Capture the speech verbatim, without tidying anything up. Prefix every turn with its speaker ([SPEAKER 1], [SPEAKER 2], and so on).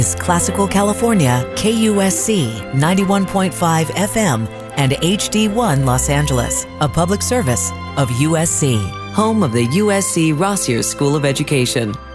[SPEAKER 1] is Classical California, K U S C ninety-one point five F M and H D one Los Angeles, a public service of U S C, home of the U S C Rossier School of Education.